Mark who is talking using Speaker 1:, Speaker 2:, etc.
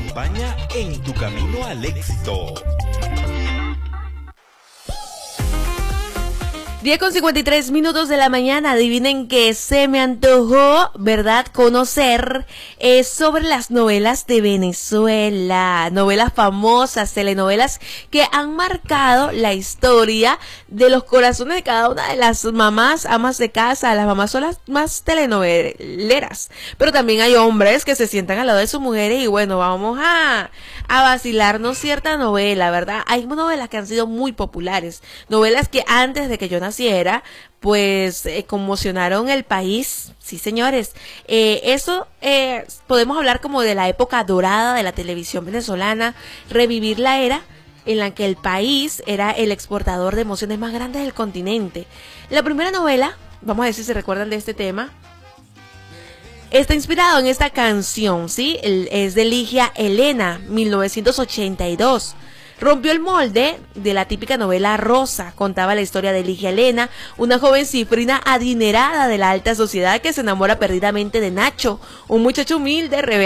Speaker 1: acompaña en tu camino al éxito.
Speaker 2: 10:53 de la mañana, adivinen que se me antojó, ¿verdad?, conocer sobre las novelas de Venezuela, novelas famosas, telenovelas que han marcado la historia de los corazones de cada una de las mamás, amas de casa. Las mamás son las más telenoveleras, pero también hay hombres que se sientan al lado de sus mujeres y bueno, vamos a vacilarnos cierta novela, ¿verdad? Hay novelas que han sido muy populares, novelas que antes de que yo naciera, pues conmocionaron el país. Sí, señores, podemos hablar como de la época dorada de la televisión venezolana, revivir la era en la que el país era el exportador de emociones más grandes del continente. La primera novela, vamos a ver si se recuerdan de este tema, está inspirado en esta canción, ¿sí? Es de Ligia Elena, 1982. Rompió el molde de la típica novela rosa. Contaba la historia de Ligia Elena, una joven cifrina adinerada de la alta sociedad que se enamora perdidamente de Nacho, un muchacho humilde, rebelde